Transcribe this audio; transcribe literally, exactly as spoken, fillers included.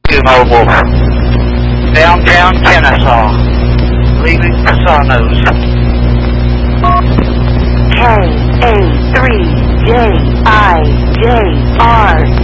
Mobile, downtown Kennesaw, leaving Casanos. K A three J I J R